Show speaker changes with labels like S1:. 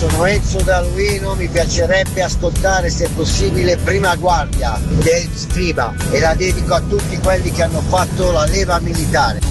S1: sono Enzo D'Aluino, mi piacerebbe ascoltare se possibile Prima Guardia del Scriba e la dedico a tutti quelli che hanno fatto la leva militare.